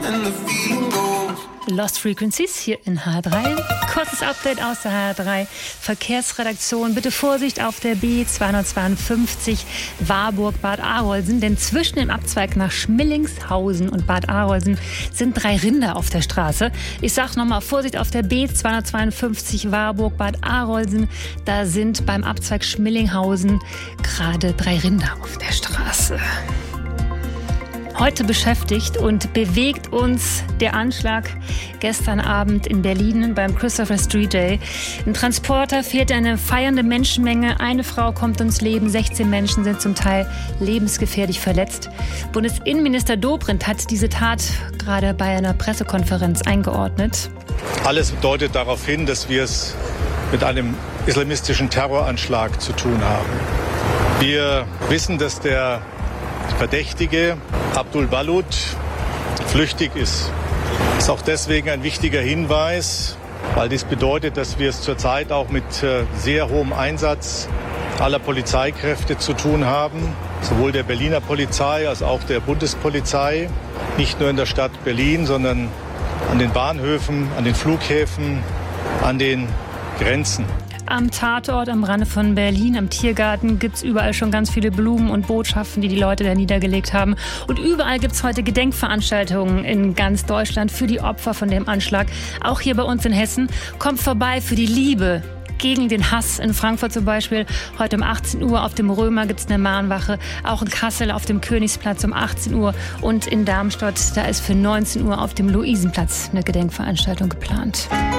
Lost Frequencies hier in H3. Kurzes Update aus der H3 Verkehrsredaktion. Bitte Vorsicht auf der B252 Warburg-Bad Arolsen, denn zwischen dem Abzweig nach Schmillingshausen und Bad Arolsen sind 3 Rinder auf der Straße. Ich sage nochmal, Vorsicht auf der B252 Warburg-Bad Arolsen. Da sind beim Abzweig Schmillinghausen gerade 3 Rinder auf der Straße. Heute beschäftigt und bewegt uns der Anschlag gestern Abend in Berlin beim Christopher Street Day. Ein Transporter fährt eine feiernde Menschenmenge. Eine Frau kommt ums Leben. 16 Menschen sind zum Teil lebensgefährlich verletzt. Bundesinnenminister Dobrindt hat diese Tat gerade bei einer Pressekonferenz eingeordnet. Alles deutet darauf hin, dass wir es mit einem islamistischen Terroranschlag zu tun haben. Wir wissen, dass der Verdächtige Abdul Balut flüchtig ist. Das ist auch deswegen ein wichtiger Hinweis, weil dies bedeutet, dass wir es zurzeit auch mit sehr hohem Einsatz aller Polizeikräfte zu tun haben, sowohl der Berliner Polizei als auch der Bundespolizei, nicht nur in der Stadt Berlin, sondern an den Bahnhöfen, an den Flughäfen, an den Grenzen. Am Tatort am Rande von Berlin, am Tiergarten, gibt es überall schon ganz viele Blumen und Botschaften, die die Leute da niedergelegt haben. Und überall gibt es heute Gedenkveranstaltungen in ganz Deutschland für die Opfer von dem Anschlag. Auch hier bei uns in Hessen. Kommt vorbei für die Liebe gegen den Hass. In Frankfurt zum Beispiel heute um 18 Uhr auf dem Römer gibt es eine Mahnwache. Auch in Kassel auf dem Königsplatz um 18 Uhr. Und in Darmstadt, da ist für 19 Uhr auf dem Luisenplatz eine Gedenkveranstaltung geplant.